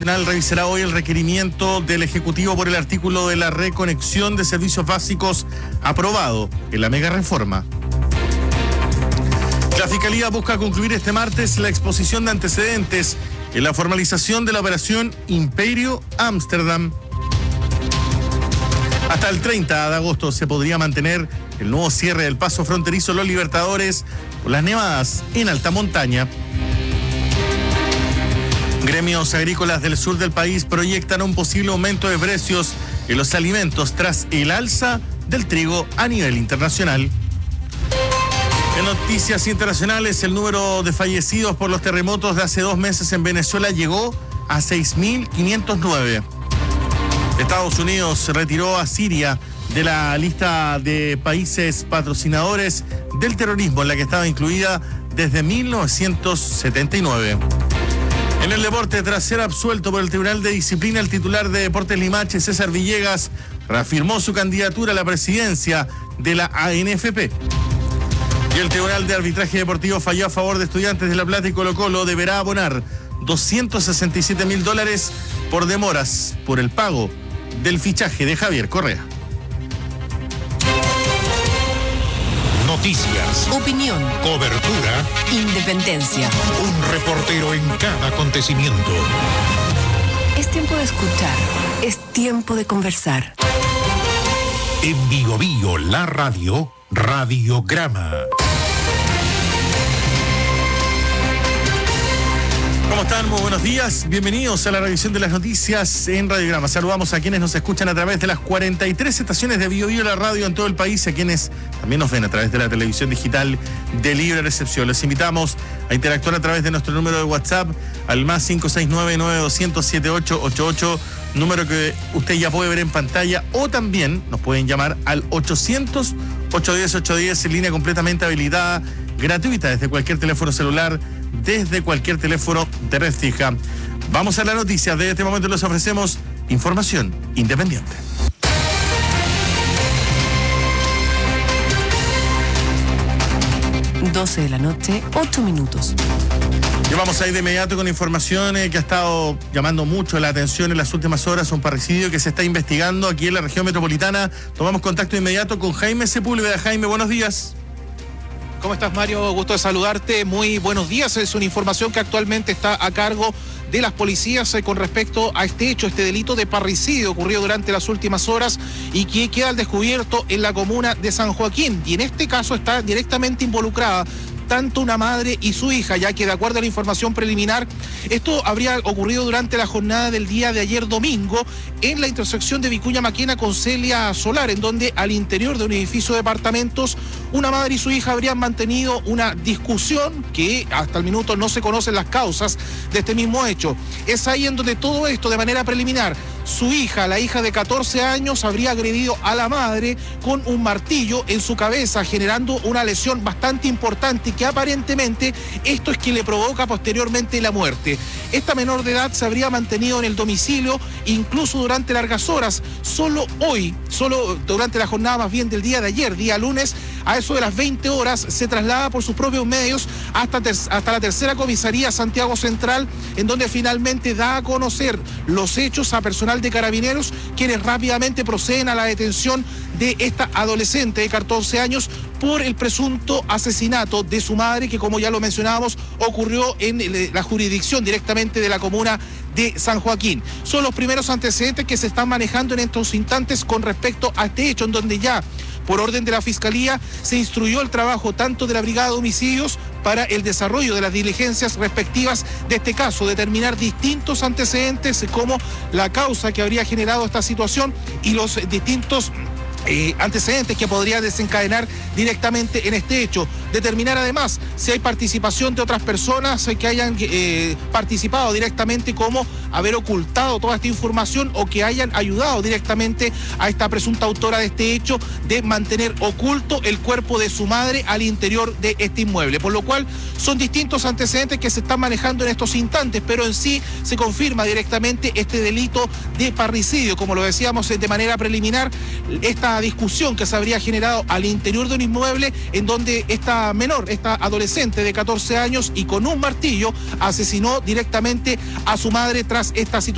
Nacional revisará hoy el requerimiento del Ejecutivo por el artículo de la reconexión de servicios básicos aprobado en la mega reforma. La Fiscalía busca concluir este martes la exposición de antecedentes en la formalización de la operación Imperio Ámsterdam. Hasta el 30 de agosto se podría mantener el nuevo cierre del paso fronterizo Los Libertadores por las nevadas en alta montaña. Gremios agrícolas del sur del país proyectan un posible aumento de precios en los alimentos tras el alza del trigo a nivel internacional. En noticias internacionales, el número de fallecidos por los terremotos de hace 2 meses en Venezuela llegó a 6.509. Estados Unidos retiró a Siria de la lista de países patrocinadores del terrorismo, en la que estaba incluida desde 1979. En el deporte, tras ser absuelto por el Tribunal de Disciplina, el titular de Deportes Limache, César Villegas, reafirmó su candidatura a la presidencia de la ANFP. Y el Tribunal de Arbitraje Deportivo falló a favor de Estudiantes de La Plata y Colo-Colo. Deberá abonar $267.000 por demoras por el pago del fichaje de Javier Correa. Noticias, opinión, cobertura, independencia. Un reportero en cada acontecimiento. Es tiempo de escuchar, es tiempo de conversar. En Bio Bio, la radio, Radiograma. ¿Cómo están? Muy buenos días. Bienvenidos a la revisión de las noticias en Radiograma. Saludamos a quienes nos escuchan a través de las 43 estaciones de Bio Bio, la radio en todo el país, a quienes también nos ven a través de la televisión digital de libre recepción. Les invitamos a interactuar a través de nuestro número de WhatsApp al más 569-9200-7888, número que usted ya puede ver en pantalla, o también nos pueden llamar al 800-810-810 en línea completamente habilitada, gratuita desde cualquier teléfono celular, desde cualquier teléfono de red fija. Vamos a la noticia. De este momento les ofrecemos información independiente. Doce de la noche, 8 minutos. Y vamos a ir de inmediato con información que ha estado llamando mucho la atención en las últimas horas, un parricidio que se está investigando aquí en la región metropolitana. Tomamos contacto inmediato con Jaime Sepúlveda. Jaime, buenos días. ¿Cómo estás, Mario? Gusto de saludarte. Muy buenos días. Es una información que actualmente está a cargo de las policías con respecto a este hecho, este delito de parricidio ocurrido durante las últimas horas y que queda al descubierto en la comuna de San Joaquín. Y en este caso está directamente involucrada tanto una madre y su hija, ya que de acuerdo a la información preliminar, esto habría ocurrido durante la jornada del día de ayer domingo en la intersección de Vicuña Maquena con Celia Solar, en donde al interior de un edificio de departamentos, una madre y su hija habrían mantenido una discusión que hasta el minuto no se conocen las causas de este mismo hecho. Es ahí en donde todo esto, de manera preliminar, su hija, la hija de 14 años, habría agredido a la madre con un martillo en su cabeza, generando una lesión bastante importante que aparentemente esto es que le provoca posteriormente la muerte. Esta menor de edad se habría mantenido en el domicilio incluso durante largas horas. Solo durante la jornada más bien del día de ayer, día lunes, a eso de las 20 horas, se traslada por sus propios medios hasta la tercera comisaría Santiago Central, en donde finalmente da a conocer los hechos a personal de Carabineros, quienes rápidamente proceden a la detención de esta adolescente de 14 años por el presunto asesinato de su madre, que como ya lo mencionábamos, ocurrió en la jurisdicción directamente de la comuna de San Joaquín. Son los primeros antecedentes que se están manejando en estos instantes con respecto a este hecho, en donde ya por orden de la Fiscalía se instruyó el trabajo tanto de la Brigada de Homicidios para el desarrollo de las diligencias respectivas de este caso, determinar distintos antecedentes como la causa que habría generado esta situación y los distintos antecedentes que podría desencadenar directamente en este hecho. Determinar además si hay participación de otras personas que hayan participado directamente, como haber ocultado toda esta información o que hayan ayudado directamente a esta presunta autora de este hecho de mantener oculto el cuerpo de su madre al interior de este inmueble. Por lo cual son distintos antecedentes que se están manejando en estos instantes, pero en sí se confirma directamente este delito de parricidio. Como lo decíamos de manera preliminar, esta discusión que se habría generado al interior de un inmueble en donde esta menor, esta adolescente de 14 años y con un martillo asesinó directamente a su madre tras esta situación.